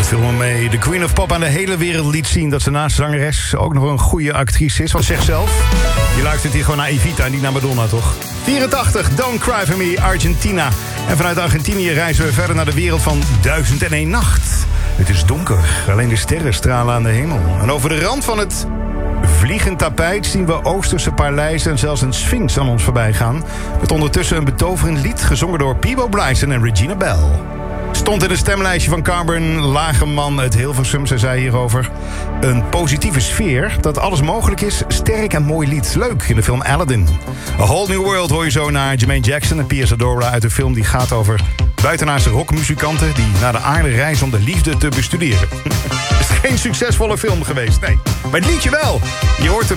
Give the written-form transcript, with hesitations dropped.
Het viel me mee. De Queen of Pop aan de hele wereld liet zien dat ze naast zangeres ook nog een goede actrice is. Want zeg zelf, je luistert hier gewoon naar Evita en niet naar Madonna, toch? 84, Don't Cry For Me, Argentina. En vanuit Argentinië reizen we verder naar de wereld van 1001 Nacht. Het is donker, alleen de sterren stralen aan de hemel. En over de rand van het vliegend tapijt zien we Oosterse paleizen en zelfs een Sphinx aan ons voorbij gaan. Met ondertussen een betoverend lied gezongen door Peabo Bryson en Regina Bell. Stond in het stemlijstje van Carmen Lagerman uit Hilversum. Zij zei hierover: een positieve sfeer, dat alles mogelijk is, sterk en mooi lied. Leuk in de film Aladdin. A Whole New World hoor je zo naar Jermaine Jackson en Pia Zadora uit de film die gaat over buitenaardse rockmuzikanten die naar de aarde reizen om de liefde te bestuderen. Het is geen succesvolle film geweest, nee. Maar het liedje wel. Je hoort hem.